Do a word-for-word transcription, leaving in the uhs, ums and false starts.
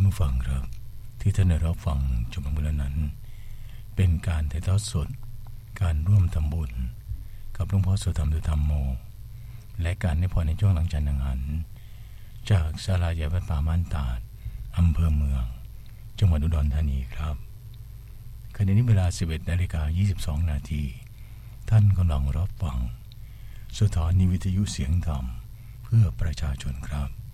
ผู้ฟังครับที่ท่านได้รับฟังจบลงไปแล้วนั้นเป็นการถ่ายทอดสดการร่วมทำบุญกับหลวงพ่อโสธรธรรมโมและการให้พรในช่วงหลังจากนังหันจากศาลาใหญ่วัดป่าม่านตาดอำเภอเมืองจังหวัดอุดรธานีครับขณะนี้เวลา สิบเอ็ดนาฬิกายี่สิบสอง นาทีท่านกำลังรับฟังสถานีวิทยุเสียงธรรมเพื่อประชาชนครับ